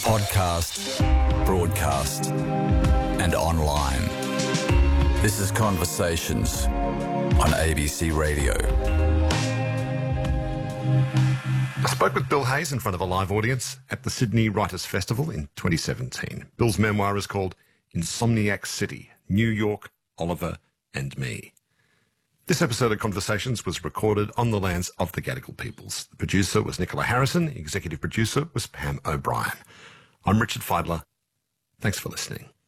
podcast, broadcast, and online. This is Conversations on ABC Radio. I spoke with Bill Hayes in front of a live audience at the Sydney Writers' Festival in 2017. Bill's memoir is called Insomniac City, New York, Oliver and Me. This episode of Conversations was recorded on the lands of the Gadigal peoples. The producer was Nicola Harrison. The executive producer was Pam O'Brien. I'm Richard Feidler. Thanks for listening.